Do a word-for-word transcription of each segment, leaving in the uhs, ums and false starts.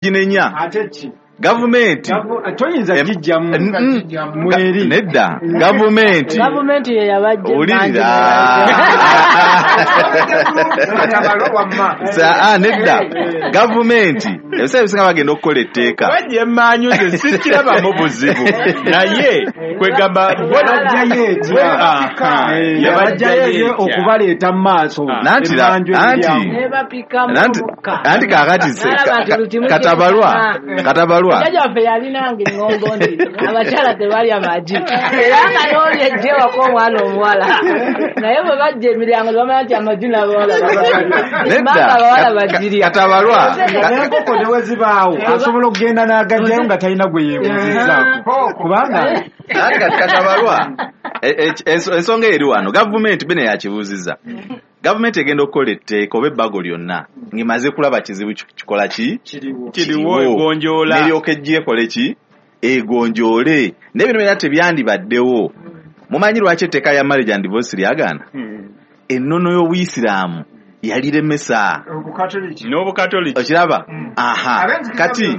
kinenya ateki government toyinza kijja mweri nedda government government ye yabajje ulira sa ah nedda government ebisa bisinga bagenda okukola etteeka wajje emanyu ze sikiraba mu buzibu naye kwegamba wajjaye yabajjaye okubaleeta mu maaso nanti nanti nanti nanti kakati katabalwa katabalwa jaja waffe yalinange ngombo ndi abakyala tebali amagi era nga noolejje wako omwana omuwala naye bwe bajja emiryango tebamanya nti amagi n'abawala abawala bagirya katabalwa enkoko ne wezibaawo asobola okugenda n'agajjayo nga talina gwe yeebuuzizaako kubanga nanti kati katabalwa ensonga eri wano gavumenti bene yakibuuziza gavumenti egenda okukola etteeka oba ebbago lyonna ng'emaze kulaba kizibu kikola ki kiriwo egonjoola neryoka ejja ekole ki egonjoole n'ebintu byonna tebyandibaddewo mumanyi lwaki etteeka lya marriage and divorce lyagaana ennono y'obuyisiraamu yali lemesa n'obukatoliki okiraba aha kati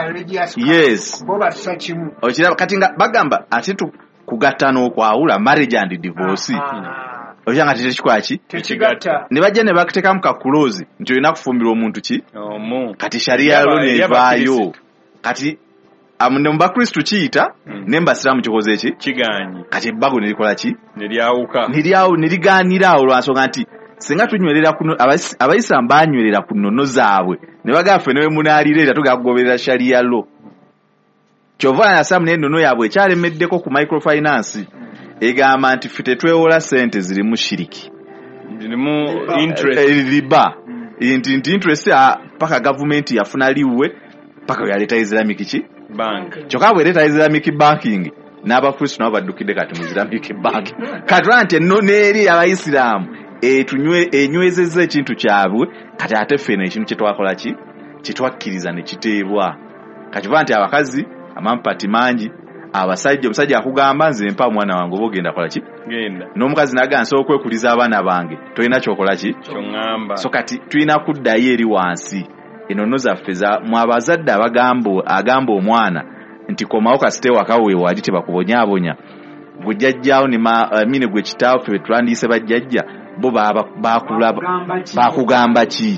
yes okiraba kati nga bagamba ate kugatta n'okwawula marriage and divorce oja nga tekikola ki tekigatta ne bajja ne bakuteekamu ka kulozi nti olina kufumbirwa omuntu ki omu kati sharia yalo nevaayo kati ne mu bakristu kiyita ne mu basiraamu kikoze eki kigaanyi kati ebbago ne likola ki ne lyawuka ne ligaanira awo lwansonga nti singa tunywerera kuno abayisiraamu banywerera ku nnono zaabwe ne bagamba ffe ne we munaalireera tugakugoberera sharia lo kyova yasaamu n'ennono yaabwe ekyalemeddeko ku microfinance egamba nti ffe tetwewola ssente zirimu shiriki zirimu interest riba nti nti interest paka gavumenti yafuna liwe paka yaleeta islamic ki bank kyokka bw'ereeta islamic banking n'abakristu nabo baddukidde kati mu islamic bank kati olaba nti ennono eri abayisiraamu enywezezza ekintu kyabwe kati ate ffeno ekintu kye twakola ki kye twakkiriza ne kiteebwa kati va nti abakazi amampati mangi abasajja omusajja akugamba nze mpa mwana wange oba ogenda kola ki genda n'omukazi naga nsobola okwekuliza abaana bange tolina kyokola ki kyoŋŋamba so kati tulina kuddayo eri wansi ennono zaffe mu abazadde abagamba agamba omwana nti komawo kasite waka weewaali tebakubonyaabonya gwe jjajjaawo mine gwe kitaawo ffe betulandiise bajjajja bo bakugamba ki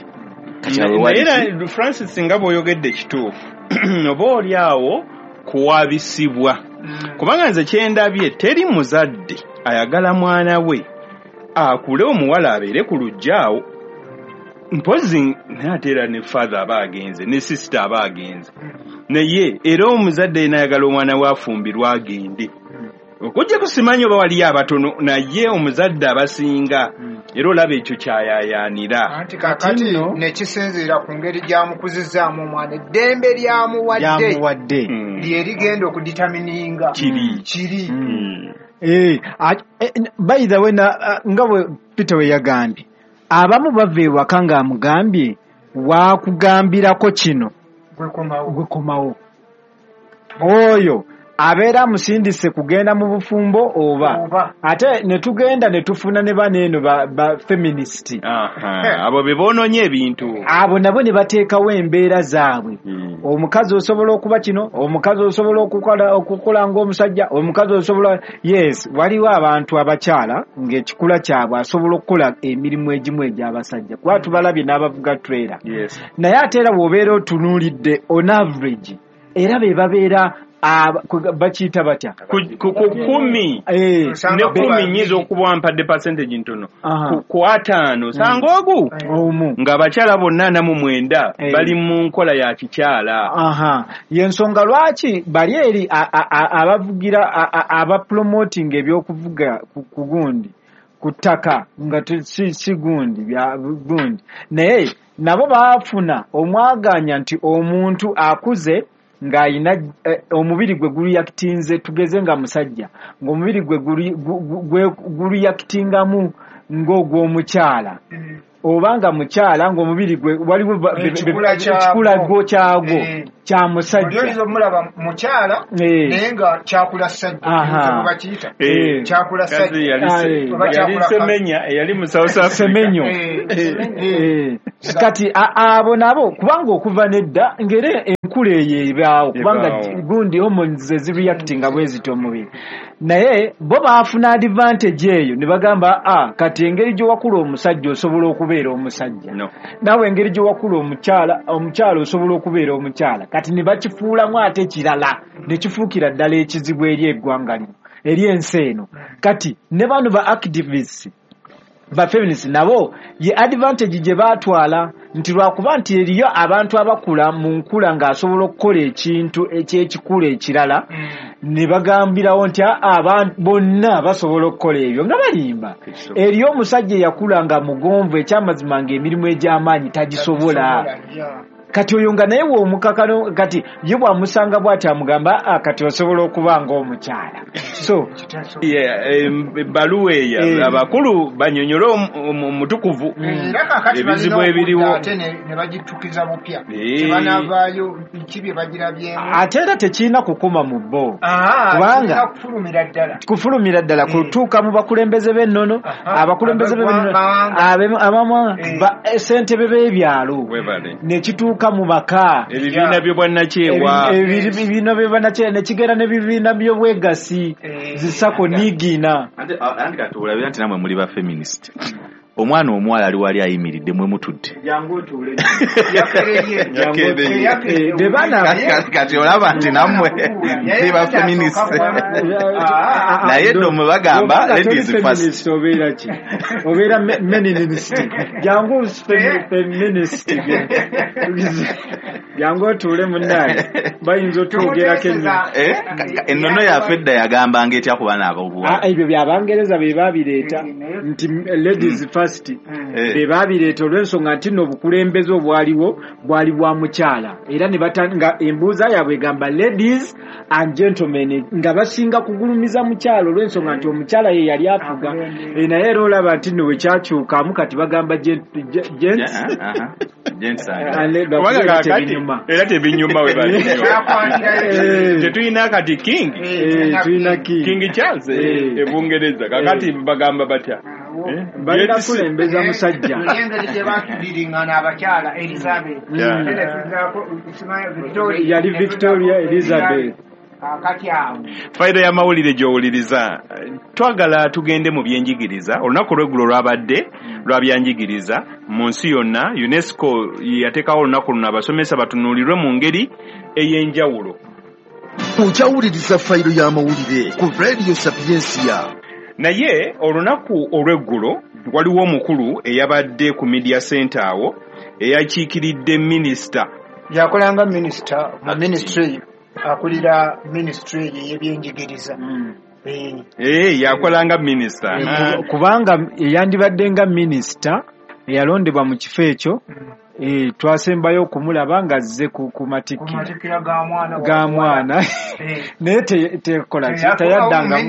naye Francis nga bw'oyogedde kituufu oba oli awo kuwabisibwa kubanga nze kyendabye teri muzadde ayagala mwana we akule omuwala abeere ku lujjaawo mpozi naatera ne father aba agenze ne sister aba agenze naye era omuzadde yenayagala omwana we afumbirwa agende okujja kusimanyi oba waliyo abatono naye omuzadde abasinga era olaba ekyo kyayayaanira anti kakati nekisinziira ku ngeri gyamukuzizaamu omwana eddembe lyamuwadde lyerigenda okuditamininga kiri kiri by the way nga bwe Peter we yagambye abamu bava ewaka ng'amugambye wakugambirako kino gwekomawo oyo abeera musindise kugenda mu bufumbo oba ate ne tugenda ne tufuna ne bano eno ba feminist abo be boononye ebintu abo nabo ne bateekawo embeera zaabwe omukazi osobola okuba kino omukazi osobola okukola ng'omusajja omukazi osobola yes waliwo abantu abakyala ng'ekikula kyabwe asobola okukola emirimu egimu egy'abasajja kuba tubalabye n'abavuga trailer naye ate era bw'obeera otunuulidde on average era be babeera bakiyita batya ku kumi ne kumi nyiza okuba mpadde percentage ntono ku ataano sanga ogu ng'abakyala bonna ana mu mwenda bali mu nkola ya kikyala y'ensonga lwaki bali eri abavugira abapromoting ebyokuvuga ku gundi ku ttaka nga si gundi bya gundi naye nabo baafuna omwaganya nti omuntu akuze ng'ayina omubiri gwe guliyakitinze tugeze nga musajja ng'omubiri gwe guliyakitingamu ng'ogw'omukyala oba nga mukyala ng'omubiri gwe waliwo ekikula gwo kyagwo kya musajja oyinza omulaba mukyala naye nga kyakula sajja bakiyita kyakula sajja yali semenya eyali musawusa semenyo kati abo nabo kubanga okuva nedda ngere enkula eyo ebaawo kubanga gundi hormones ezireactinga bwezito omubiri naye bo baafuna advantage eyo ne bagamba ah kati engeri gye wakula omusajja osobola okubeera omusajja no. nawe engeri gye wakula omukyala omukyala osobola okubeera omukyala kati ne bakifuulamu ate kirala ne kifuukira ddala ekizibu eri eggwanga lino eri ensi eno kati ne bano ba activists ba feminists nabo ye advantage gye baatwala nti lwakuba nti eriyo abantu abakula mu nkula ng'asobola okukola ekintu ekyekikula ekirala mm. ne bagambirawo nti abantu bonna basobola okukola ebyo nga balimba eriyo omusajja eyakula nga mugonvu ekyamazima ng'emirimu egy'amaanyi tagisobola kati oyo nga naye w'omukakano kati ye bwamusanga bw'ati amugamba ah, kati osobola okuba ng'omukyala so ebbaluwa eyo abakulu banyonyola omutukuvu ebizibu ebiriwo ne bagitukiza bupya tebanavaayo biki bye bagirabyemu ate era tekirina kukoma mu bo kubanga kufulumira ddala kufulumira ddala kutuuka mu bakulembeze b'ennono abakulembeze b'ennono abamu ssentebe b'ebyalo nekituuka mu maka ebibiina by'obwannakyewa ebibiina by'obwannakyewa nekigera n'ebibiina by'obwegasi zisako niigina anti kati olabira nti namwe muli ba feminist omwana omuwala ali wali ayimiridde mwe mutudde kati olaba nti nammwe ndi ba feminist naye ddo mwe bagamba ladies first obeera ki obeera meninist jangu feminist jangu otuule munnaye bayinza otwogerako ennono yaffe edda yagambanga etya kuba n'ababuwa ebyo byabangereza be babireeta nti ladies first be babireeta olw'ensonga nti nno obukulembeze obwaliwo bwali bwa mukyala era ne batanga embuuza yaabwe egamba ladies and gentlemen nga basinga kugulumiza mukyala olw'ensonga nti omukyala ye yali afuga naye era olaba nti nno bwekyatuukamu kati bagamba era tebinyuma we tetulina kati king king Charles ebungereza kakati bagamba batya balina kulembeza musajja engeri gye batuliriŋŋana abakyala Elizabeth yali Victoria Elizabeth kati awo fayida y'amawulire gy'owuliriza twagala tugende mu byenjigiriza olunaku lweggulo lwabadde lwa byanjigiriza mu nsi yonna UNESCO yateekawo olunaku luno abasomesa batunuulirwe mu ngeri ey'enjawulo okyawuliriza fayiro y'amawulire ku Radio Sapiensia naye olunaku olw'eggulo waliwo omukulu eyabadde ku media center awo eyakiikiridde minisita yakolanga minisita mu ministry akulira ministry y'ebyenjigiriza eh yakolanga minisita kubanga yandibadde nga minisita eyalondebwa mu kifo ekyo eh twasembayo okumulaba nga azze ku matikira ga mwana naye tekola tayaddanga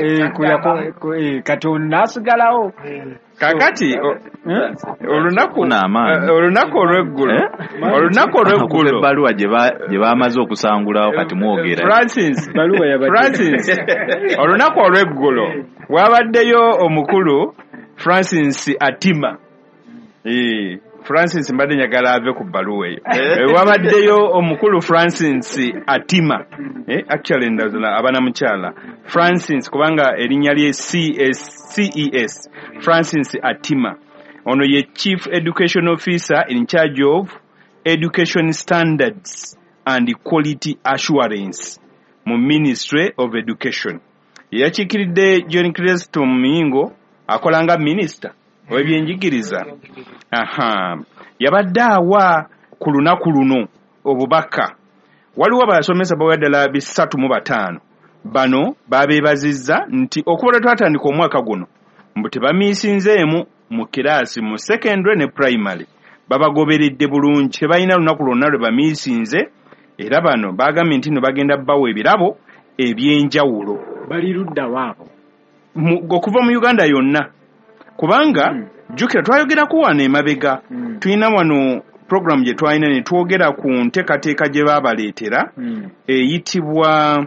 kati onasigalawo kakati olunaku olunaku olw'eggulo olunaku olw'eggulo ebbaluwa gye bamaze okusangulawo kati mwogera Francis Francis olunaku olw'eggulo wabaddeyo omukulu Francis Atima eh Francis mbadde njagala ave ku bbaluwa eyo wabaddeyo omukulu Francis Atima eh actually ndazula abanamukyala Francis kubanga erinnya lye C E S Francis Atima ono ye Chief Education Officer in charge of Education Standards and Quality Assurance mu Ministry of Education yakikiridde John Creston Mingo akolanga minister w'ebyenjigiriza aha yabadde awa ku lunaku luno obubaka waliwo abasomesa bawaddala bisatu mu bataano bano babeebazizza nti okuba twatandika omwaka guno mbu tebamiisinzeemu mu kiraasi mu secondary ne primary babagoberedde bulungi tebalina lunaku lwonna lwe bamiisinze era bano bagambye nti no bagenda bawa ebirabo ebyenjawulo bali ludda waabo okuva mu Uganda yonna kubanga mm. jukira twayogerako wano emabega mm. tulina wano program gye twalina ne twogera ku nteekateeka gye baabaleetera mm. eyitibwa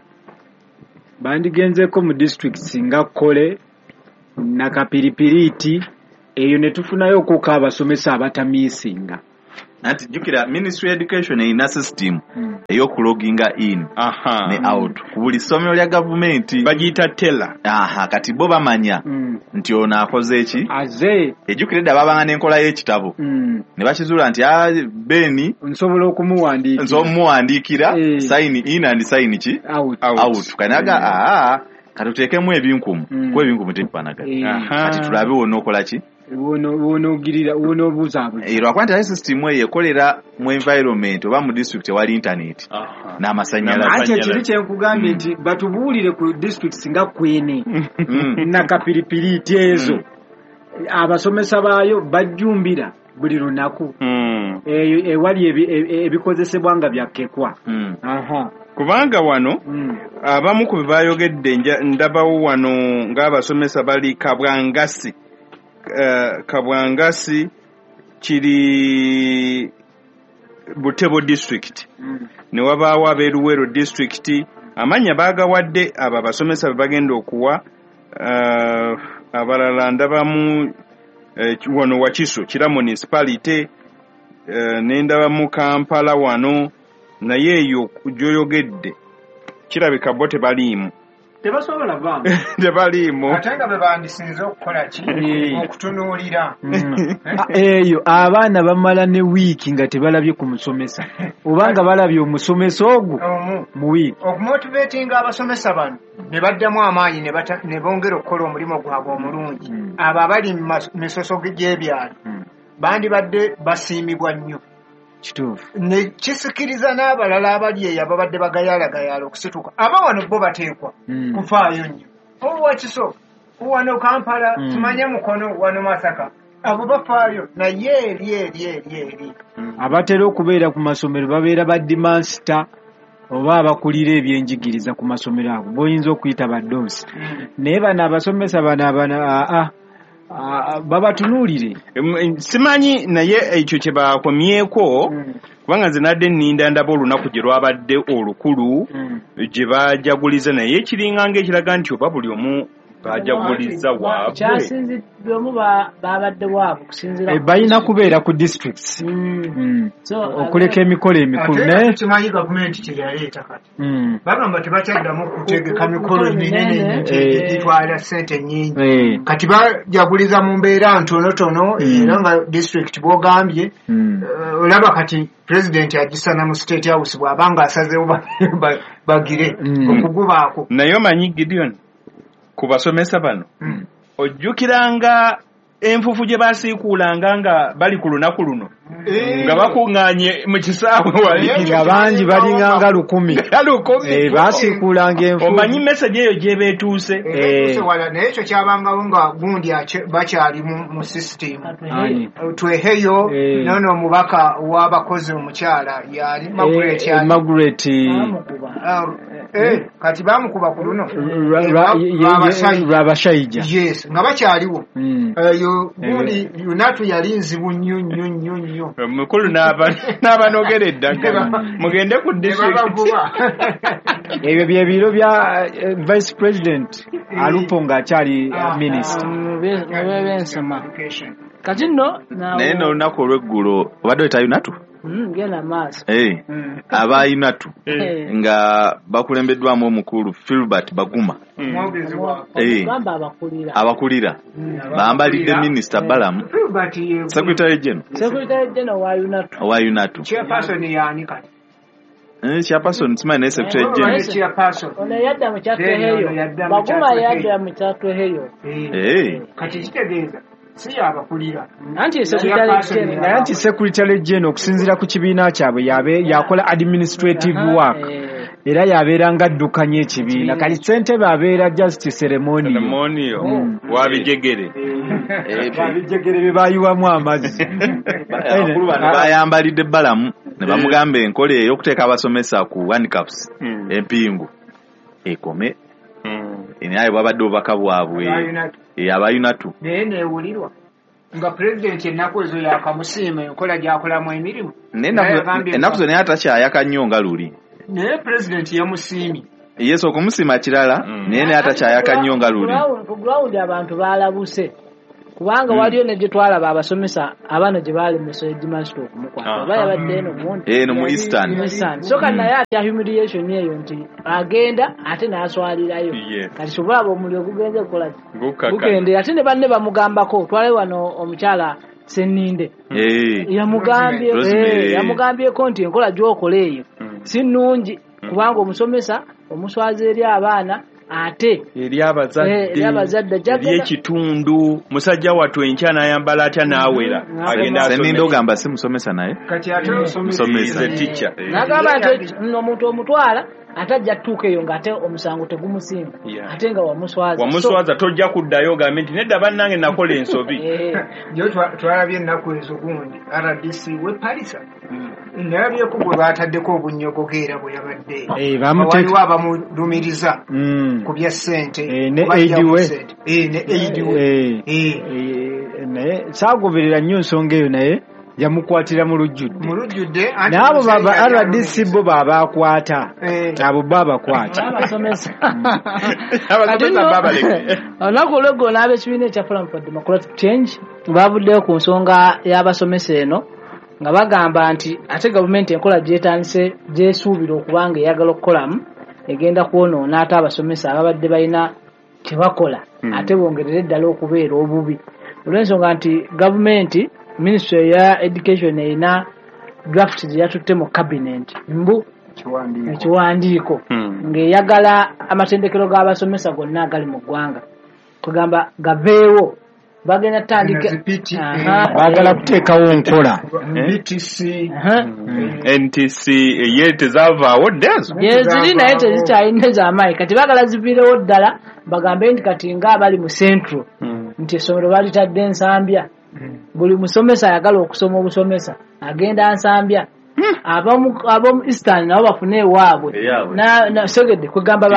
bandigenzeko mu districts nga Kole Nakapiripiriti eyo ne tufunayo okuka abasomesa abatamiisinga anti jukira Ministry of Education erina system mm. ey'okuloginga in aha ne out ku buli ssomero lya gavumenti bagiyita tela aha kati bo bamanya mm. nti ono akoze eki aze ejjukira edda babanga n'enkola y'ekitabo mm. ne bakizuula nti a Beni nsobola okumuwandiikira nso muwandiikira e. sign in and sign ki out, out. out. kanaga mm. aa katuteekemu ebinkumu mm. ku ebinkumu tebipanagana e. kati tulabe wonna okola ki wono wono ogirira wono obuzabu ero akwanta system eyo ekolera mu environment oba mu district ewali internet n'amasannyalaze ate kiri kyenkugambye nti batubuulire ku districts nga kwene na kapiripiriti ezo abasomesa baayo bajjumbira buli lunaku eyo ewali ebikozesebwa nga byakkekwa aha kubanga wano abamu ku bebayogedde ndabawo wano ng'abasomesa bali Kabwangasi Uh, Kabwangasi kiri Butebo district mm. ne wabaawo abeeruweero district amanya baagawadde abo abasomesa bagenda okuwa uh, abalala ndabamu uh, wano Wakiso kira municipality uh, nendabamu Kampala wano naye eyo gyoyogedde kirabika bo tebaliimu tebasobola banga tebaliimu ate nga be bandisinze okukola ki okutunuulira eyo abaana bamala ne wiiki nga tebalabye ku musomesa obanga balabye omusomesa ogwo mu wiiki okumotivatinga abasomesa bano ne baddamu amaanyi ne bongera okukola omulimu gwabwe omulungi abo abali mu misoso gy'ebyalo bandibadde basiimibwa nnyo kituufu ne kisikiriza n'abalala abali eyo ababadde bagayaalagayaala okusituka aba wano bo bateekwa mm. kufaayo nnyo Wakiso wano Kampala mm. tumanye Mukono wano Masaka abo bafaayo naye eri eri eri eri mm. abatera okubeera ku masomero babeera baddimansita oba abakulira ebyenjigiriza ku masomero ago boyinza okuyita baddoosi mm. naye bano abasomesa bano abana aa Uh, baba tunuulire simanyi naye ekyo kye bakomyeko mm. kubanga nze nadde nninda ndaba olunaku gye lwabadde olukulu mm. gye bajaguliza naye kiringa ng'ekiraga nti oba buli omu bajaguliza waabwe kyasinzidde omu babadde waabwe okusinzira e, balina kubeera ku districts mm. mm. so, okuleka emikolo emikulu naye kimanyi gavumenti kye yaleeta kati mm. bagamba tebakyaddamu kutegeka mikolo minene gitwala ssente nnyingi hey. kati bajaguliza mu mbeera ntonotono era mm. nga district bw'ogambye mm. uh, olaba kati pulezidenti agisana mu state house bw'abanga asazeewo bagire mm. okugubaako naye omanyi Gideon ku basomesa bano mm. ojjukiranga enfufu gye basiikuulanga nga bali ku lunaku luno e... nga bakuŋŋaanye mu kisaawe wali nga bangi balinganga lukumi e, basiikuulanga enfufu omanyi message eyo gye beetuuse e... wala naye ekyo kyabangawo nga gundi bakyali mu system tweheyo e... nono omubaka w'abakozi omukyala yali Margaret e, Margaret Eh, kati bamukuba ku luno Rabashayija yes nga bakyaliwo eyo gundi Yunatu yali nzibu nnyo nnyo nnyo nnyo mukulu n'abanogera eddagala mugende ku district ebyo bye biro bya vice president Alupo ng'akyali minister b'ensoma kati nno naye n'olunaku olw'eggulo obadde oyita Yunatu genda maaso eh aba Yunatu nga bakulembeddwamu omukulu Philbert Baguma eh abakulira bambalidde minister Balamu secretary general secretary general wa Yunatu wa Yunatu chairperson yani kati eh chairperson tsima ne secretary general chairperson ona yadda mu kyatweheyo Baguma yadda mu kyatweheyo eh kati kitegeeza si abakulira anti secretary general anti secretary general okusinzira ku kibiina kyabwe yabe yakola administrative work era yabeera nga addukanya ekibiina kali ssentebe abeera just ceremony ceremony wabijegere wabijegere bye bayiwamu amazzi abakulu bano bayambalidde Balamu ne bamugamba enkola ey'okuteeka abasomesa ku handcuffs empingu ekome naye bwabadde obubaka bwabwe aba Yunatu naye neewulirwa nga pulezidenti ennaku ezo yakamusiima enkola gyakolamu emirimu ennaku zo naye atakyayaka nnyo nga luli naye pulezidenti yamusiimye yesu okumusiima kirala naye naye atakyayaka nnyo nga luli ku ground abantu baalabuse kubanga waliyo ne gye twalaba abasomesa abaana gye baalemesa egimasito okumukwata oba yabadde eno mundi eno mu eastern so kati naye atya humiliation eyo nti agenda ate n'aswalirayo kati sobolaba omuliro gugenze kukola gukendera ate ne banne bamugambako twale wano omukyala Seninde yamugambye yamugambyeko nti enkola gy'okola eyo si nnungi kubanga omusomesa omuswaza eri abaana ate eri abazadde ery'ekitundu musajja wattu enkya n'ayambala atya n'awera agenda Seninde ogamba si musomesa naye kati ate musomesa teacher n'agamba nti omuntu omutwala ate ajja tuuka eyo ng'ate omusango tegumusinga ate nga wamuswaza wamuswaza tojja kuddayo ogambe nti nedda bannange nakola ensobi jo twalabye ennaku ezo gundi R D C we palisa nalabyeko bwe baataddeko obunnyogogo era bwe yabadde waliwo abamulumiriza ku bya ssente ne aidiwe ne aidiwe naye saagoberera nnyo ensonga eyo naye yamukwatira mu lujjudde mu lujjudde n'abo baba R D C bo baabakwata abo baabakwata abasomesa olunaku olweggulo n'ab'ekibiina ekya Forum for Democratic Change baavuddeyo ku nsonga y'abasomesa eno nga bagamba nti ate gavumenti enkola gyetandise gyesuubira okubanga eyagala okukolamu egenda kwonoona ate abasomesa ababadde balina kyebakola ate bongerere eddala okubeera obubi olw'ensonga nti gavumenti Ministry ya Education erina draft gye yatutte mu cabinet mbu ekiwandiiko ng'eyagala amatendekero g'abasomesa gonna agali mu ggwanga kugamba gaveewo bagenda tutandike baagala kuteekawo nkola B T C N T C ye tezavaawo ddezo yeziri naye tezikyalina ez'amaanyi kati baagala ziviirewo ddala bagambe nti kati ng'abali mu central nti essomero balitadde ensambya buli musomesa ayagala okusoma obusomesa agenda ansambya abamu abamu eastern nabo bafune ewaabwe na na segedde kugamba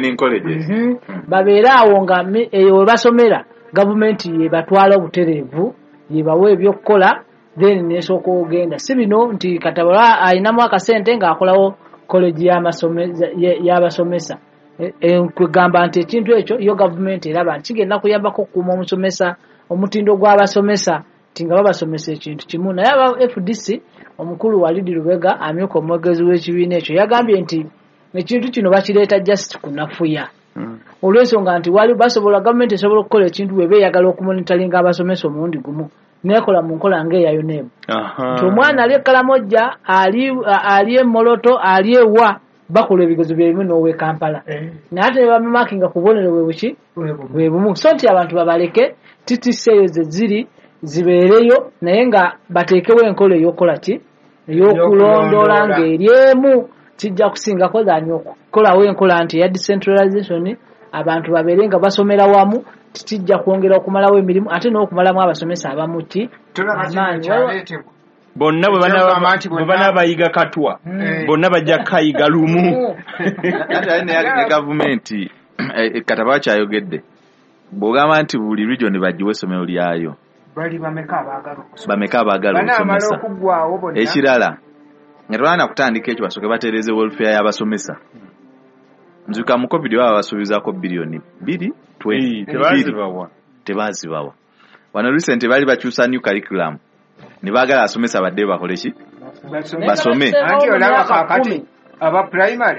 babeera awo nga eyo we basomera gavumenti ye batwala obutereevu ye bawe ebyokukola then nesooka ogenda si bino nti katabala ayinamu akasente ng'akolawo college y'abasomesa kugamba nti ekintu ekyo yo gavumenti eraba nti kigenda kuyambako okukuuma omusomesa omutindo gw'abasomesa tinga babasomesa ekintu kimu naye aba F D C omukulu wa Lidi Lubega amyuka omwogezi w'ekibiina ekyo yagambye nti ekintu kino bakireeta just kunafuya olw'ensonga nti wali basobola gavumenti esobola okukola ekintu weba eyagala okumonitalinga abasomesa omulundi gumu nekola mu nkola ng'eyayo neebo nti omwana ali ekalamojja ali emoloto ali ewa bakola ebigezo byebimu n'owe Kampala naye ate ne bamamakinga ku bubonero bwe buki bwe bumu so nti abantu babaleke T T C eyo ze ziri zibeereyo naye nga bateekewo enkola ey'okukola ki ey'okulondoola ng'eri emu kijja kusingako zaani okukolawo enkola nti eya decentralization abantu babeere nga basomera wamu tikijja kwongera okumalawo emirimu ate n'okumalamu abasomesa abamu ki amaanyi bonna bwe bana bayiga katwa bonna bajja kayiga lumu ne gavumenti kataba kyayogedde bw'ogamba nti buli region bagiwe essomero lyayo bali bameka abaagala bameka abaagala okusomesa ekirala nga tolwana kutandika ekyo basooke batereeze welfare y'abasomesa nzuka mu covid baba basuubizaako biliyoni bbiri tebazibawa tebazibawa wano recent bali bakyusa new curriculum ne baagala asomesa badde bakole ki basome anti olaba kakati aba primary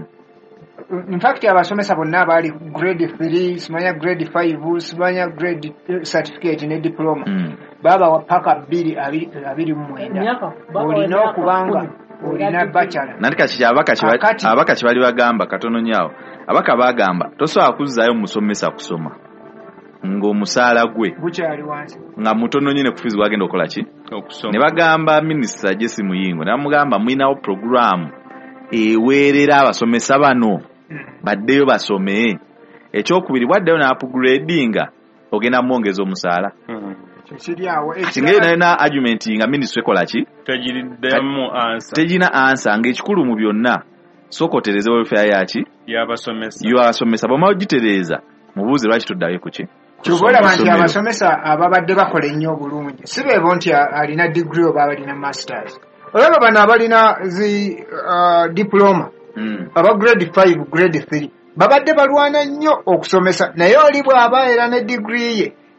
in fact abasomesa bonna bali grade three simanya grade five simanya grade certificate ne diploma mm. baba wapaka bbiri abiri mu mwenda olina okubanga olina bachelor natika kiki abaka kibali abaka kibali bagamba katono nyaawo abaka bagamba tosobola kuzaayo musomesa kusoma ng'omusaala gwe bukyali wansi nga mutono nyine kufizi wagenda okola ki okusoma ne bagamba minisita Jesse Muyingo namugamba mulinawo program eweerera abasomesa bano baddeyo basome ekyokubiri bwaddeyo n'upgradinga ogenda mwongeza omusaala kingeyo nayo na argument nga ministry ekola ki tegiriddemu answer tegina answer ng'ekikulu mu byonna sokotereza welfare yaki y'abasomesa y'abasomesa bw'omala ogitereeza mubuuze lwaki tuddayo ku ki ky'oboolaba nti abasomesa ababadde bakola ennyo obulungi si beebo nti alina degree oba abalina masters olaba bano abalina zi diploma aba grade five grade three babadde balwana nnyo okusomesa naye oli bw'aba era ne degree ye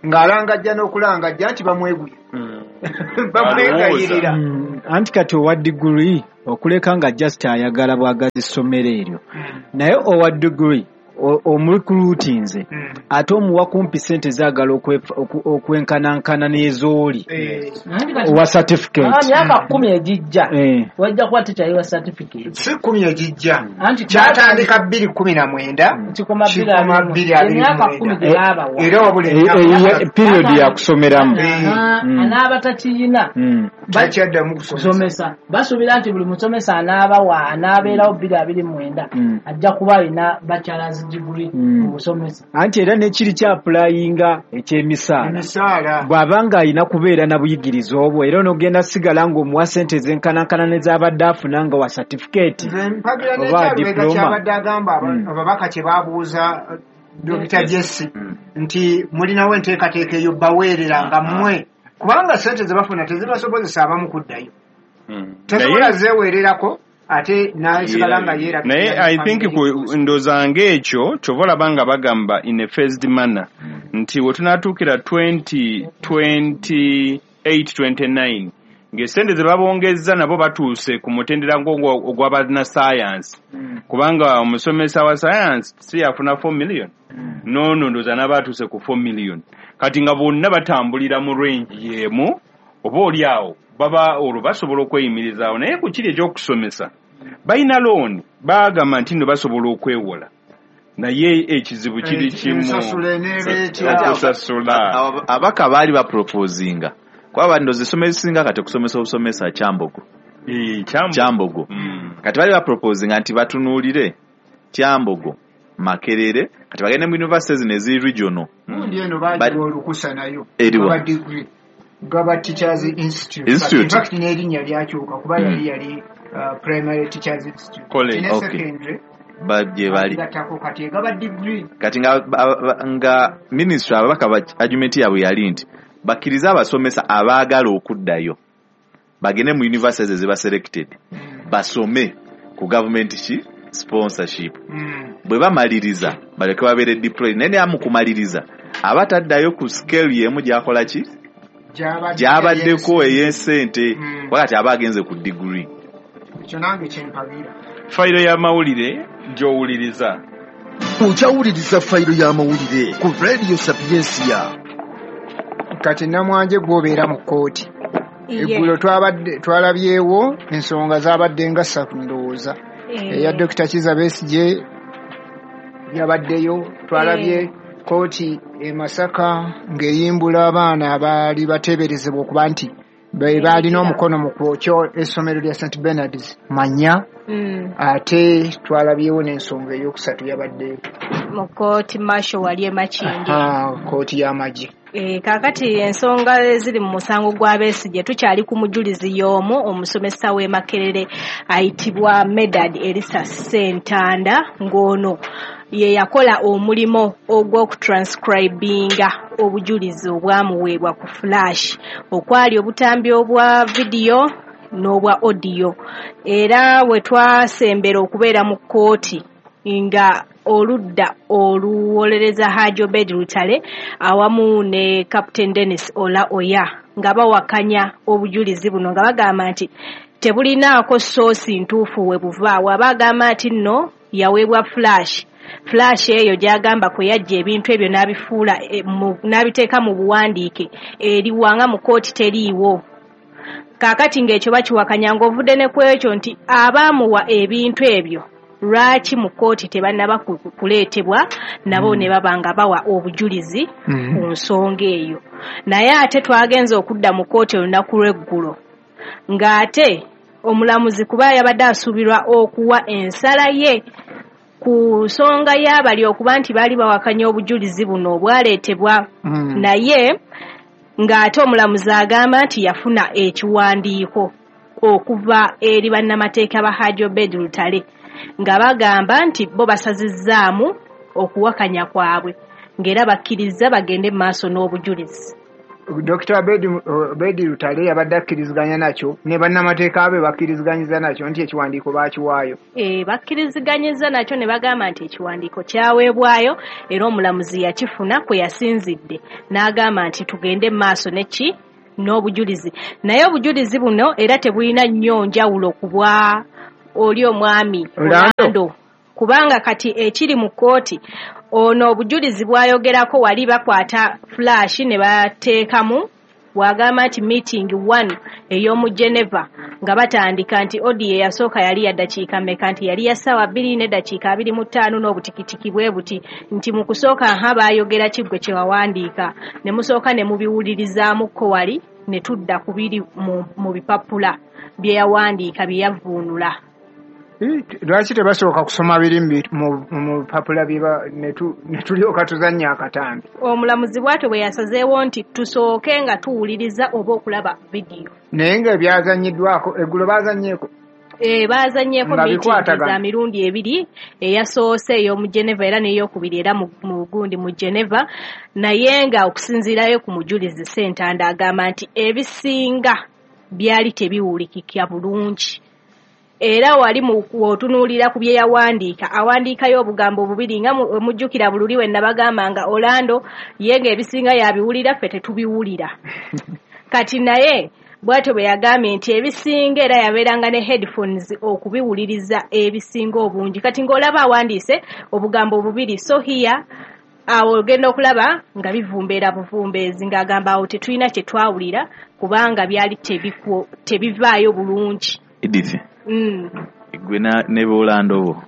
ng'alangajja n'okulangajja nti bamweguye bamwegayirira anti kati owa diguri okuleka nga just ayagala bwagazi ssomero eryo naye owa diguri omulukuruutinze ate omuwa kumpi sente zaagala okwenkanankana n'ezooli owa certificate myaka kumi egijja wajja kuba tekyaliwa certificate si kumi egijja kyatandika bbiri kumi na mwenda kikoma bbiri abiri era wabula period yakusomeramu anaaba takiyina takyaddamu kusomesa basuubira nti buli musomesa anaabawa anaabeerawo bbiri abiri mwenda ajja kuba alina bachelors degree mu busomesa anti era nekiri kyapulayinga ekyemisaala bw'aba nga alina kubeera na buyigiriza obwo era onogenda sigala ng'omuwa sente zenkanankana nezabadde afuna nga wa certificate oba diploma kyabadde agamba ababaka kye baabuuza Dokita Jesse nti mulinawo enteekateeka eyo baweereranga mmwe kubanga sente ze bafuna tezibasobozesa abamu kuddayo tesobola zeeweererako ate nasigala nga yeera naye I think ndooza ng'ekyo kyova olaba nga bagamba in a phased manner nti we tunaatuukira twenty twenty-eight twenty-nine ng'esente ze babongezza nabo batuuse ku mutendera ogw'abannasayansi kubanga omusomesa wa sayansi si yafuna four million nono ndooza n'abaatuuse ku four million kati nga bonna batambulira mu range y'emu oba oli awo baba olwo basobola okweyimirizaawo naye ku kiri ekyokusomesa balina looni baagamba nti nno basobola okwewola naye ekizibu kiri kimu okusasula abaka baali baproposinga kwaba ndoze esomero ezisinga kati okusomesa obusomesa Kyambogo Kyambogo kati baali baproposinga nti batunuulire Kyambogo Makerere kati bagende mu universities neziri regional ndieno baali olukusa nayo eriwa Gaba Teachers Institute. Institute. In fact, n'erinnya lyakyuka kuba yali yali Primary Teachers Institute. College. Okay. Secondary. Babye bali. Gatako kati gaba degree. Kati nga nga ministry abaka argument yabwe yali nti bakiriza abasomesa abaagala okuddayo bagende mu universities eziba selected basome ku government ki sponsorship. Mm. Bwe bamaliriza baleke babeere deployed nene amu kumaliriza abataddayo ku scale yemu gyakola ki gyabaddeko ey'ensente wakati aba agenze ku degree ekyo nange kyempagira fayiro y'amawulire gy'owuliriza okyawuliriza fayiro y'amawulire ku radio Sapiensia kati namwanje gwobeera mu kkooti eggulo twabadde twalabyewo ensonga zaabadde nga ssatu ndowooza eya Dokita Kizza Besigye yabaddeyo twalabye kooti e Masaka ng'eyimbula abaana abaali bateeberezebwa okuba nti baalina omukono mu kwokya essomero lya Saint Bernards Manya ate twalabyewo n'ensonga ey'okusatu yabaddeyo mu kooti Marshal wali e Makindye kooti y'amagye E, kakati ensonga eziri mu musango gwa Besigye tukyali ku mujulizi y'omu omusomesa w'e Makerere ayitibwa Medad Elisa Sentanda ng'ono ye yakola omulimo ogw'okutranscribinga obujulizi obwamuweebwa ku flash okwali obutambi obwa vidiyo n'obwa audio era we twasembera okubeera mu kkooti nga oludda oluwolereza Haji Obed Lutale awamu ne Captain Dennis Ola Oya nga bawakanya obujulizi buno nga bagamba nti tebulinaako soosi ntuufu we buva wabagamba nti nno yaweebwa flash flash eyo gyagamba kwe yajja ebintu ebyo n'abifuula e, n'abiteeka mu buwandiike eriwanga mu kooti teriiwo kaakati ng'ekyo bakiwakanya ng'ovudde ne kwekyo nti abaamuwa ebintu ebyo lwaki mu kooti tebannaba kuleetebwa nabo ne babanga bawa obujulizi mm-hmm. ku nsonga eyo naye ate twagenze okudda mu kooti olunaku lw'eggulo ng'ate omulamuzi kuba yabadde asuubirwa okuwa ensala ye ku nsonga y'abali okuba nti baali bawakanya obujulizi buno obwaleetebwa mm-hmm. naye ng'ate omulamuzi agamba nti yafuna ekiwandiiko okuva eri bannamateeka ba Haji Obed Lutale nga bagamba nti bo basazizzaamu okuwakanya kwabwe ng'era bakkiriza bagende maaso n'obujulizi Dokita Abedi Abedi Lutale yabadde akkiriziganya nakyo ne bannamateeka be bakkiriziganyiza nakyo nti ekiwandiiko baakiwaayo. Eh bakkiriziganyiza nakyo ne bagamba nti ekiwandiiko kyaweebwayo era omulamuzi yakifuna kwe yasinzidde n'agamba nti tugende mu maaso neki n'obujulizi naye obujulizi buno era tebulina nnyo njawulo ku bwa oli omwami Orlando kubanga kati ekiri mu kkooti ono obujulizi bwayogerako wali bakwata flash ne bateekamu wagamba nti meeting one ey'omu Geneva nga batandika nti odiyo yasooka yali ya dakiika mmeka nti yali ya ssaawa bbiri n'eddakiika abiri mu ttaano n'obutikitiki bwe buti nti mu kusooka nha baayogera kiggwe kye wawandiika ne musooka ne mubiwulirizaamukko wali ne tudda ku biri mu, mu bipapula bye yawandiika bye yavuunula. Lwaki tebasooka kusoma biri mu bipapula biba ne tulyoka tuzannya akatambi? Omulamuzi bw'atyo bwe yasazeewo nti tusooke nga tuwuliriza oba okulaba vidiyo. Naye nga ebyazannyiddwako eggulo baazannyeeko? Eh baazannyeeko miitingi za mirundi ebiri eyasoose ey'omu Geneva era n'ey'okubiri era mu gundi mu Geneva naye nga okusinziirayo ku mujulizi Ssentanda agamba nti ebisinga byali tebiwulikikya bulungi. Era wali mu otunuulira ku bye yawandiika awandiikayo obugambo bubiri nga mujjukira bululi we nabagamba nga Orlando yenga ebisinga yabiwulira ffe tetubiwulira kati naye bw'atyo bwe yagambye nti ebisinga era yabeeranga ne headphones okubiwuliriza ebisinga obungi kati ng'olaba awandiise obugambo bubiri so here awo ogenda okulaba nga bivumbeera buvumbeezi ng'agamba awo tetulina kye twawulira kubanga byali tebivaayo bulungi. Edith. Mm. Igwe na ne Orlando bo.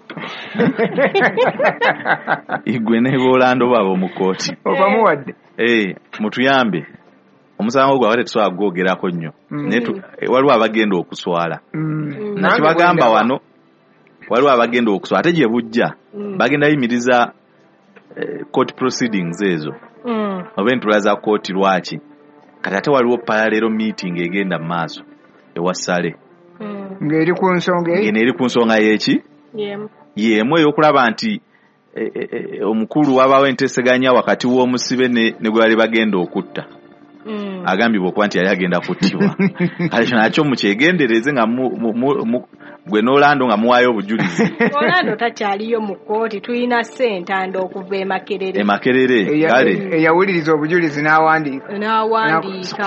Igwe ne Orlando babo mu kooti. Obamuwadde. Eh, mutuyambe. Omusango gwa wate tusobola gwogerako nnyo. Netu waliwo abagenda okuswala. Mm. Nakibagamba wano waliwo abagenda okuswala ate gye bujja bagenda yimiriza court proceedings ezo. Mm. Oba entula za kooti lwaki. Kati ate waliwo parallel meeting egenda mu maaso ewasale. Ngeri ku nsonga eyo ngeri ku nsonga y'eki yemu yemu eyokulaba nti e, e, e, omukulu wabawo enteseganya wakati w'omusibe ne, ne gwe bali bagenda okutta mm. agambibwa okuba nti yali agenda kuttibwa kale kyo nakyo mukyegendereze nga gwe n'Orlando nga muwaayo obujulizi. Orlando takyaliyo mu kkooti tulina Ssentanda okuva e Makerere. E Makerere kale eyawuliriza obujulizi n'awandiika n'awandiika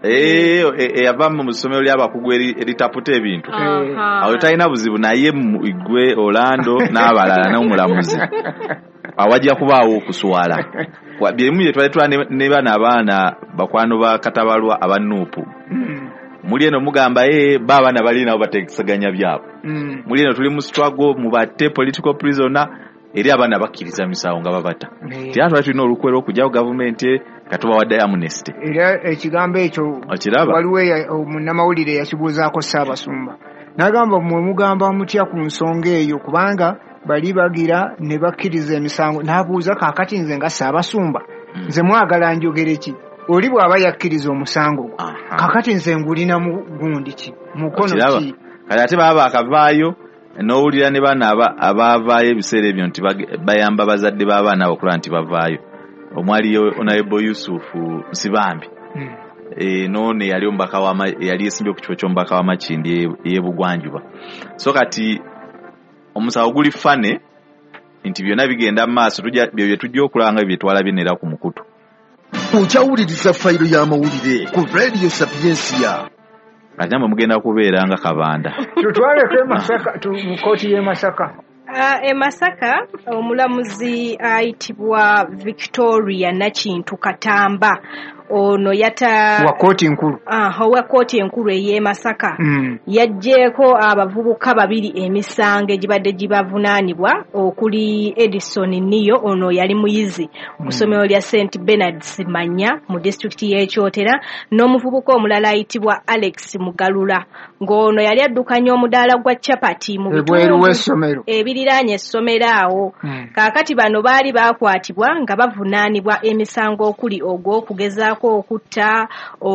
eyava mu ssomero ly'abakugu eritaputa ebintu awo talina buzibu naye gwe Orlando n'abalala n'omulamuzi awajja kubaawo okuswala byemu bye twali tula ne bana abaana bakwano ba Katabalwa aba Nuupu. Muli eno mugamba ye baba na bali nabo bategesaganya byabo. Mm. Muli eno tuli mu struggle mu batte political prisoner eri abana bakkiriza misawo nga babata. Mm. Tiatwa tulina olukwero okujjawo government katuba wadde amnesty. Era ekigambo ekyo waliwo omunnamawulire yakibuuzaako Ssaabasumba. N'agamba mmwe mugamba mutya ku nsonga eyo kubanga bali bagira ne bakkiriza emisango n'abuuza kaakati nze nga Ssaabasumba nze mwagala njogere ki? Oli bw'aba yakkiriza omusango kakati nze ngulina mu gundi ki mukono ki kale ate baba akavaayo n'owulira ne bana abaavaayo ebiseera ebyo nti bayamba bazadde b'abaana okulaba nti bavaayo omwali Honorable Yusufu Nsibambi mm. e, none yali omubaka wa yali esimbye ku kifo ky'omubaka wa Makindi ey'ebugwanjuba so kati omusawo guli fane nti byonna bigenda mu maaso byo bye tujja okulanga bye twalabye nera ku mukutu. Okyawuliriza fayiro y'amawulire ku Radio Sapiensia. Kajambo mugenda kubeera nga kabanda. Tutwaleko Masaka mu kooti y'e Masaka. Uh, e Masaka omulamuzi ayitibwa Victoria Nakintu Katamba ono yata wa kooti nkulu ah uh, wa kooti enkulu ey'e Masaka mm. yajjeko abavubuka babiri emisango egibadde gibavunaanibwa okuli Edison Niyo ono yali muyizi ku ssomero mm. lya Saint Bernard Simanya mu district y'e Kyotera n'omuvubuka omulala ayitibwa Alex Mugalula ng'ono yali addukanya omudaala gwa chapati mu bitundu ebiriraanye essomero awo mm. kaakati bano baali baakwatibwa nga bavunaanibwa emisango okuli ogw'okugeza okutta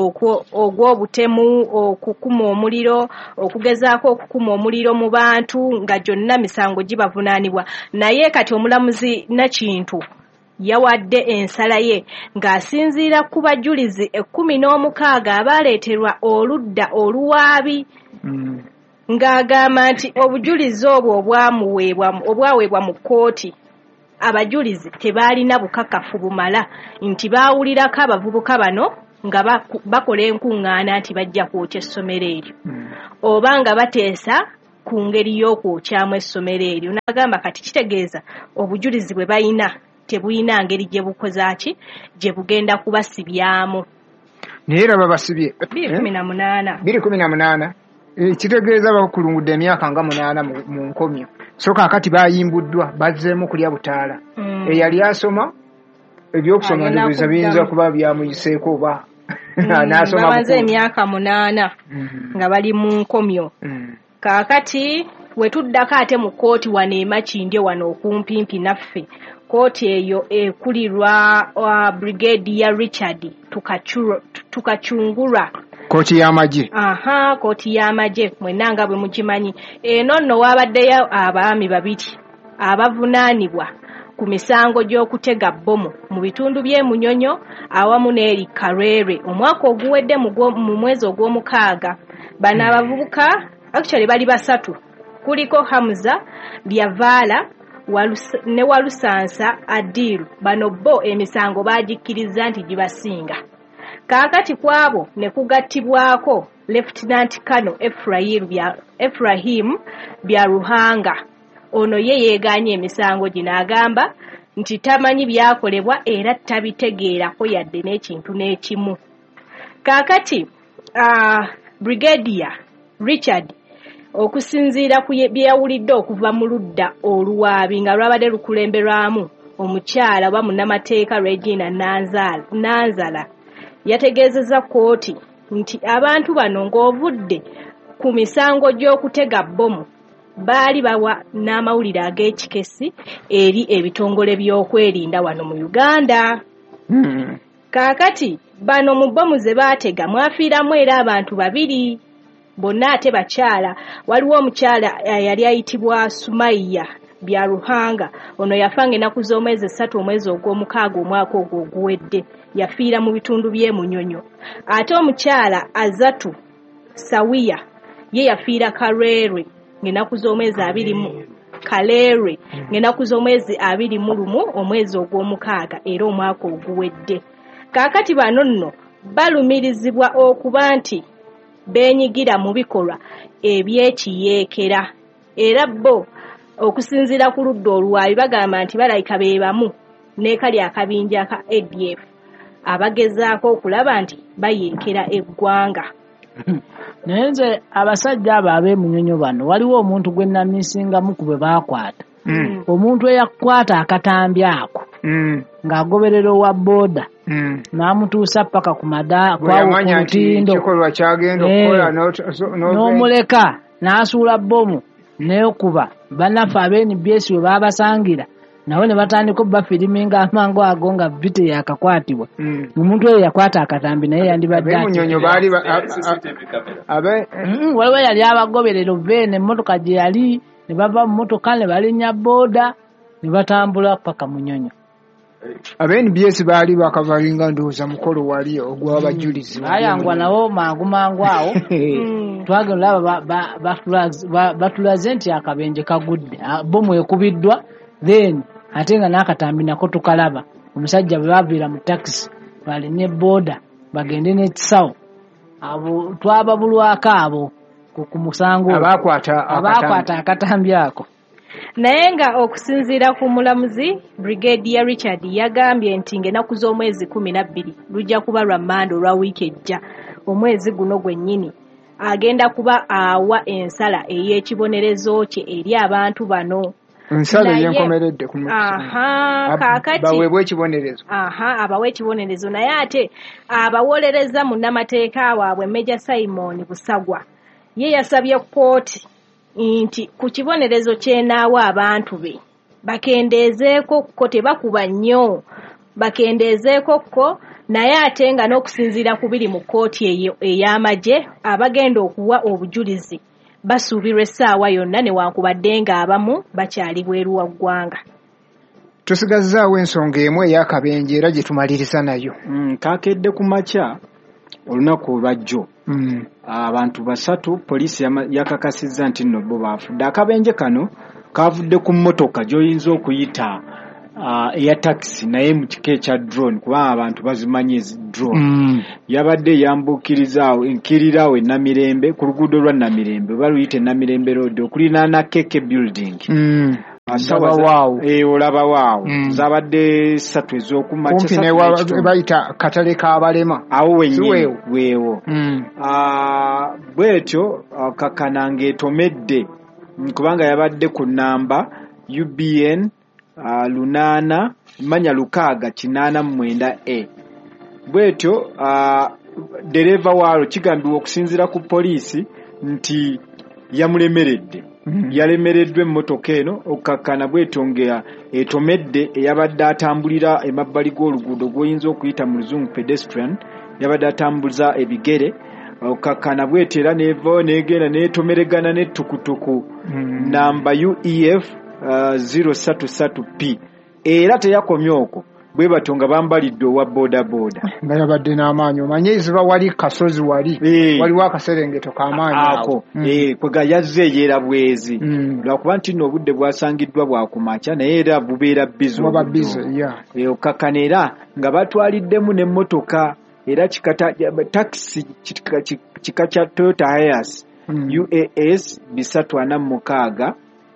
ogw'obutemu okukuma omuliro okugezaako okukuma omuliro mu bantu nga gyonna misango gibavunaanibwa naye kati omulamuzi Nakintu yawadde ensala ye ng'asinziira ku bajulizi ekkumi n'omukaaga abaaleeterwa oludda oluwaabi mm. ng'agamba nti obujulizi obwo obwamuweebwa obwaweebwa mu kkooti abajulizi tebaalina bukakafu bumala nti baawulirako abavubuka bano nga bakola enkuŋŋaana nti bajja kwokya essomero eryo mm. oba nga bateesa ku ngeri y'okwokyamu essomero eryo n'agamba kati kitegeeza obujulizi bwe balina tebulina ngeri gye bukozaaki gye bugenda kubasibyamu naye raba basibye bbiri kumi na munaana bbiri kumi na munaana kitegeeza bakulungudde emyaka nga munaana mu nkomyo so kaakati bayimbuddwa bazzeemu kulya butaala mm. eyali asoma ebyokusoma ndobeeza biyinza kuba byamuyiseeko oba n'asoma babanze emyaka munaana mm-hmm. nga bali mu nkomyo mm. kaakati we tuddako ate mu kkooti wano emakindye wano okumpimpi naffe kkooti eyo ekulirwa uh, Brigadier Richard Tukachungura kkooti y'amagye aha kkooti y'amagye mwenna nga bwe mukimanyi eno nno waabaddeyo abaami babiri abavunaanibwa ku misango gy'okutega bbomu mu bitundu by'e Munyonyo awamu n'eri Karere omwaka oguwedde mu mwezi ogw'omukaaga bano abavubuka actually bali basatu kuliko Hamza Lyavala ne Walusansa Adiru bano bo emisango bagikkiriza nti gibasinga kaakati kwabo ne kugattibwako Lieutenant Colonel Ephraim bya Ephraim bya Ruhanga ono ye yeeganye emisango gino agamba nti tamanyi byakolebwa era tabitegeerako yadde n'ekintu n'ekimu kaakati uh, Brigadier Richard okusinziira ku byeyawulidde okuva mu ludda oluwaabi nga lwabadde lukulemberwamu omukyala wa munnamateeka Regina Nanzala, Nanzala yategeezezza kkooti nti abantu bano ng'ovudde ku misango gy'okutega bbomu baali bawa n'amawulire ag'ekikesi eri ebitongole by'okwerinda wano mu Uganda. Mm. Kaakati bano mu bbomu ze baatega mwafiiramu era abantu babiri bonna ate bakyala waliwo omukyala yali ayitibwa Sumaiya bya Ruhanga ono yafanga ennaku z'omwezi essatu omwezi ogw'omukaaga omwaka ogwo oguwedde yafiira mu bitundu by'e Munyonyo ate omukyala Azatu Sawiya ye yafiira Karere ng'ennaku z'omwezi abiri mu Kalere ng'ennaku z'omwezi abiri mu lumu omwezi ogw'omukaaga era omwaka oguwedde. Kaakati bano nno balumirizibwa okuba nti beenyigira mu bikolwa ebyekiyeekera era bo okusinziira ku ludda oluwaabi bagamba nti balayika be bamu n'ekali akabinja ka A D F abagezaako okulaba nti bayeekera eggwanga. naye nze abasajja abo ab'e Munyonyo bano waliwo omuntu gwe namisingamu ku bwe baakwata mm. omuntu eyakwata akatambi ako mm. ng'agoberera owa booda mm. n'amutuusa paka ku mada kwawo ku lutindo n'omuleka n'asuula bbomu n'ekuba bannaffe ab'N B S we baabasangira nawe ne batandika bafiriminga amango ago nga vite yakakwatibwa mm. omuntu oyo yakwata akatambi naye yandibadde Munyonyo baali abe waliwo yali abagoberero vene emmotoka gye yali ne bava mu mmotoka ne balinnya booda ne batambula paka Munyonyo. ab'N B S baali bakavalinga ndowooza mukolo wali ogw'abajulizi ayangwa nawo mangu mangu awo twagenda laba batulaze nti akabenje kagudde bomu ekubiddwa then ate nga n'akatambi nako tukalaba omusajja bwe baviira mu taxi balinye booda bagende n'ekisawo abo twababulwako abo ku musango abaakwata akatambi ako. Naye nga okusinziira ku mulamuzi Brigadier Richard yagambye nti ng'ennaku z'omwezi kumi na bbiri lujja kuba lwa Mande olwa wiiki ejja omwezi guno gwennyini agenda kuba awa ensala ey'ekibonerezo kye eri abantu bano. Nsala yenkomeredde ku aha kaakati baweebwa ekibonerezo aha abawe ekibonerezo naye ate abawolereza munnamateeka waabwe Major Simon Busagwa ye yasabye kkooti nti ku kibonerezo kyenaawa abantu be bakendeezeeko ko tebakuba nnyo bakendeezeeko ko naye ate nga n'okusinziira ku biri mu kkooti eyo ey'amagye abagenda okuwa obujulizi basuubirwa essaawa yonna newankubadde ng'abamu bakyali bweru wa ggwanga. tusigazaawo ensonga emu ey'akabenje era gye tumaliriza nayo. Mm, kakedde ku makya olunaku olwajjo mm. abantu basatu poliisi yakakasizza nti nno bo baafudde. Akabenje kano kavudde ku mmotoka gy'oyinza okuyita uh, eya taxi naye mu kika ekya drone kubanga abantu bazimanyi ezi drone mm. yabadde yambukirizaawo nkirirawo e Namirembe ku luguudo lwa Namirembe oba luyita e Namirembe road okuliraana Keke building mm. Olaba waawo eh olaba waawo mm. zabadde ssatu ez'okumakya kumpi ne bayita katale k'abalema awo wennyini weewo mm. uh, bwetyo uh, kakananga etomedde kubanga yabadde ku namba U B N uh, lunaana manya lukaaga kinaana mu mwenda e bwetyo uh, dereva waalo kigambibwa okusinziira ku poliisi nti yamulemeredde mm-hmm. yalemereddwa emmotoka eno okkakkana bwetongera etomedde eyabadde atambulira emabbali g'oluguudo gw'oyinza okuyita mu luzungu pedestrian yabadde atambuza ebigere okkakkana bwetyo era neevaayo neegenda neetomeregana n'ettukutuku mm-hmm. namba U E F uh, zero three three P era teyakomye okwo bwe batyo nga bambalidde owa boda boda nga yabadde n'amaanyi omanye eziba wali kasozi wali e, waliwo akaserengeto k'amaanyi ako mm. e, kwega yazze eyeera bwezi mm. lwakuba nti nno obudde bwasangiddwa bwakumakya naye era bubeera bizo waba bizo yeah. e, okkakkana era nga batwaliddemu n'emmotoka era kikata taxi kika, kika kya Toyota Hiace mm. U A S bisatu ana mu mukaaga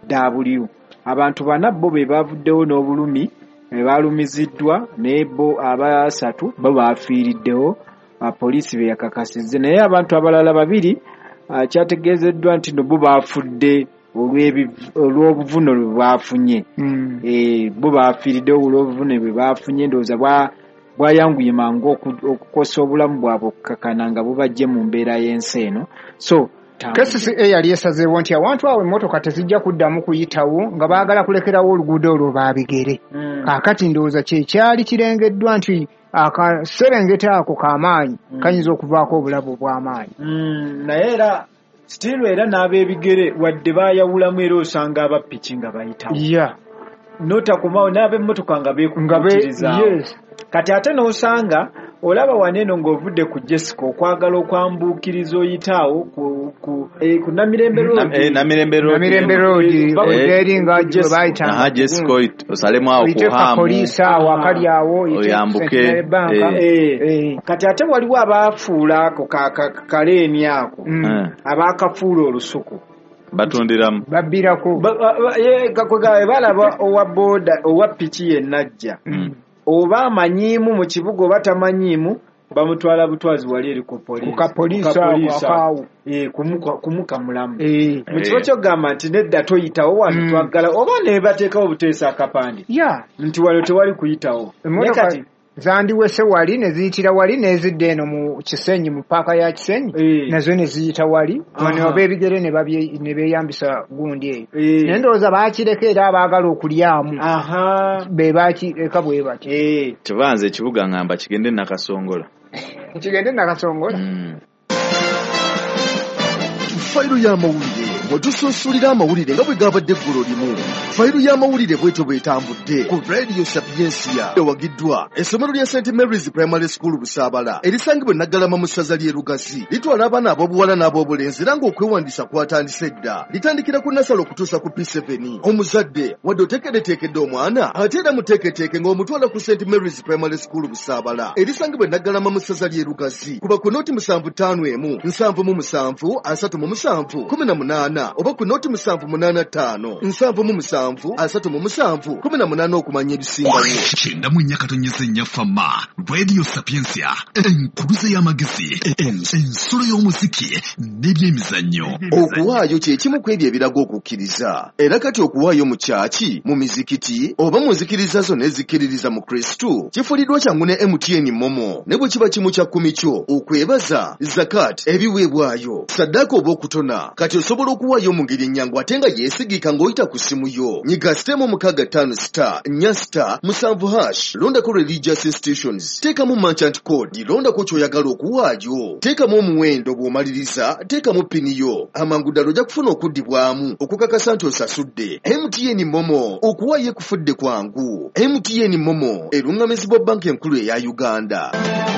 W abantu bana bo be bavuddewo n'obulumi baalumiziddwa naye bo abasatu bo baafiiriddewo poliisi be yakakasizze naye abantu abalala babiri kyategeezeddwa nti no bo baafudde olw'obuvune bwe baafunye mm. e, bo baafiiriddewo olw'obuvune bwe baafunye ndowooza bwayanguye mangu okukosa obulamu bwabwe okukakkana nga bubajje mu mbeera y'ensi eno so K C C A yali esazeewo nti awantu awo emmotoka tezijja kuddamu kuyitawo nga baagala kulekerawo oluguudo olwo baabigere mm. kaakati ndowooza kye kyali kirengeddwa nti akaserengeta ako k'amaanyi mm. kayinza okuvaako obulabu obw'amaanyi mm. naye era sitiilu era n'ab'ebigere wadde baayawulamu era osanga abappiki nga bayitawo yeah. notakomawo n'ab'emmotoka nga beekukkiririzaawo yes. kati ate n'osanga olaba waneeno ng'ovudde ku Jessica okwagala okwambuukiriza oyitaawo ku ku eh, ku Namirembe road eh, Namirembe road Namirembe road eringa gye bayita aha Jessica osalemu awo kuhamu poliisi awo akali awo oyambuke eh, eh. kati ate waliwo abaafuula ako kaleeni ako mm. abaakafuula olusuku batundiramu babbirako kakwegawe balaba owa boda owa piki yennajja mm. oba amanyiimu mu kibuga oba tamanyiimu bamutwala butwazi wali eri ku poliisi akawo kumuka mulamu mu kifo kyogamba nti nedda toyitawo wano twaggala oba ne bateekawo buteesa akapande nti wano tewali kuyitawo kati zandiwese wali ne ziyitira wali n'ezidde eno mu Kisenyi mu paaka ya Kisenyi e. nazo ne ziyita wali wano ab'ebigere ne babye ne beeyambisa gundi eyo e. naye ndowooza baakireka era abaagala okulyamu be baakireka bwe bati e. kibanze ekibuga ngamba kigende nakasongola kigende nakasongola mm. fayiro y'amawulire bwetusunsulira amawulire nga bwe gabadde eggulu limu fayiro y'amawulire bwetyo bwetambudde ku radio sapiensia ewagiddwa essomero lya Saint Mary's Primary School Busaabala erisangibwa e Naggalama mu ssaza ly'e Lugazi litwala abaana ab'obuwala n'ab'obulenzi era ng'okwewandiisa kwatandise dda litandikira ku nasalo okutuusa ku P seven omuzadde wadde oteekedeteekedde omwana ate era muteeketeeke ng'omutwala ku Saint Mary's Primary School Busaabala erisangibwa e Naggalama mu ssaza ly'e Lugazi kuba ku nooti musanvu ttaano emu nsanvu mu musanvu asatu mu musanvu kumi na munaana oba ku nooti musanvu munaana ttaano nsanvu mu musanvu asatu mu musanvu kumi na munaana okumanya ebisingawo kyenda mu nnya katonyeza ennya fama radio sapiensia enkuluze y'amagezi ensolo y'omuziki n'ebyemizannyo okuwaayo kye kimu ku ebyo ebiraga okukkiriza era kati okuwaayo mu kyaki mu mizikiti oba mu nzikiriza zo n'ezikiririza mu Kristu kifuliddwa kyangu ne M T N Momo ne bwe kiba kimu kya kkumi kyo okwebaza zakat ebiweebwayo saddaaka oba okutona kati osobola okuwaayo mu ngeri ennyangu ate nga yeesigika ng'oyita ku simu yo. Nyiga sitemu mukaaga ttaano star nnya star musanvu hash londako religious institutions, teekamu merchant code, londako ky'oyagala okuwaayo, teekamu omuwendo bw'omaliriza, teekamu pini yo. Amangu ddala ojja kufuna okuddibwamu okukakasa nti osasudde. M T N Momo, okuwaayo ekufudde kwangu. M T N Momo eruŋŋamizibwa banka enkulu eya Uganda.